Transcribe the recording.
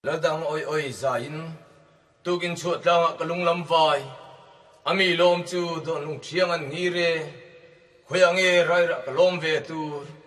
Ladang oi oi zain tukin chuat lang kalung lam vai ami lom chu don lung thiang an ni re khoyang e rai ra kalom ve tu